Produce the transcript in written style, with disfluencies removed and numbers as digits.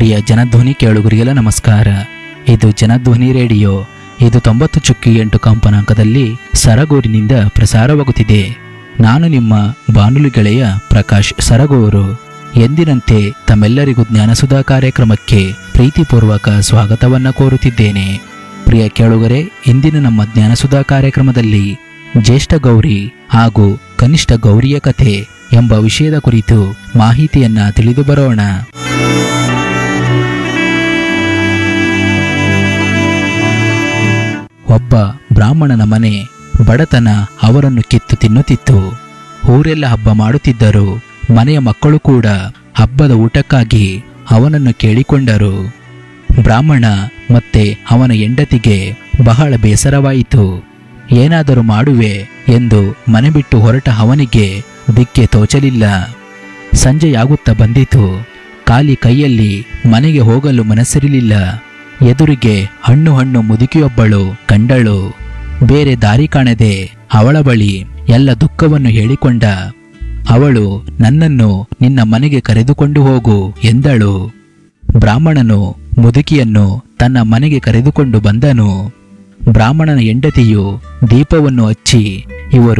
ಪ್ರಿಯ ಜನಧ್ವನಿ ಕೇಳುಗರಿಗೆಲ್ಲ ನಮಸ್ಕಾರ. ಇದು ಜನಧ್ವನಿ ರೇಡಿಯೋ. ಇದು 90.8 ಕಂಪನಾಂಕದಲ್ಲಿ ಸರಗೂರಿನಿಂದ ಪ್ರಸಾರವಾಗುತ್ತಿದೆ. ನಾನು ನಿಮ್ಮ ಬಾನುಲಿ ಗೆಳೆಯ ಪ್ರಕಾಶ್ ಸರಗೂರು. ಎಂದಿನಂತೆ ತಮ್ಮೆಲ್ಲರಿಗೂ ಜ್ಞಾನಸುಧಾ ಕಾರ್ಯಕ್ರಮಕ್ಕೆ ಪ್ರೀತಿಪೂರ್ವಕ ಸ್ವಾಗತವನ್ನ ಕೋರುತ್ತಿದ್ದೇನೆ. ಪ್ರಿಯ ಕೇಳುಗರೆ, ಇಂದಿನ ನಮ್ಮ ಜ್ಞಾನಸುಧಾ ಕಾರ್ಯಕ್ರಮದಲ್ಲಿ ಜ್ಯೇಷ್ಠ ಗೌರಿ ಹಾಗೂ ಕನಿಷ್ಠ ಗೌರಿಯ ಕಥೆ ಎಂಬ ವಿಷಯದ ಕುರಿತು ಮಾಹಿತಿಯನ್ನ ತಿಳಿದು ಬರೋಣ. ಒಬ್ಬ ಬ್ರಾಹ್ಮಣನ ಮನೆ ಬಡತನ ಅವರನ್ನು ಕಿತ್ತು ತಿನ್ನುತ್ತಿತ್ತು. ಊರೆಲ್ಲ ಹಬ್ಬ ಮಾಡುತ್ತಿದ್ದರು. ಮನೆಯ ಮಕ್ಕಳು ಕೂಡ ಹಬ್ಬದ ಊಟಕ್ಕಾಗಿ ಅವನನ್ನು ಕೇಳಿಕೊಂಡರು. ಬ್ರಾಹ್ಮಣ ಮತ್ತೆ ಅವನ ಹೆಂಡತಿಗೆ ಬಹಳ ಬೇಸರವಾಯಿತು. ಏನಾದರೂ ಮಾಡುವೆ ಎಂದು ಮನೆ ಬಿಟ್ಟು ಹೊರಟ ಅವನಿಗೆ ದಿಕ್ಕೆ ತೋಚಲಿಲ್ಲ. ಸಂಜೆಯಾಗುತ್ತಾ ಬಂದಿತು. ಖಾಲಿ ಕೈಯಲ್ಲಿ ಮನೆಗೆ ಹೋಗಲು ಮನಸ್ಸಿರಲಿಲ್ಲ. ಎದುರಿಗೆ ಹಣ್ಣು ಮುದುಕಿಯೊಬ್ಬಳು ಕಂಡಳು. ಬೇರೆ ದಾರಿ ಕಾಣದೆ ಅವಳ ಬಳಿ ಎಲ್ಲ ದುಃಖವನ್ನು ಹೇಳಿಕೊಂಡ. ಅವಳು, ನನ್ನನ್ನು ನಿನ್ನ ಮನೆಗೆ ಕರೆದುಕೊಂಡು ಹೋಗು ಎಂದಳು. ಬ್ರಾಹ್ಮಣನು ಮುದುಕಿಯನ್ನು ತನ್ನ ಮನೆಗೆ ಕರೆದುಕೊಂಡು ಬಂದನು. ಬ್ರಾಹ್ಮಣನ ಹೆಂಡತಿಯು ದೀಪವನ್ನು ಹಚ್ಚಿ, ಇವರು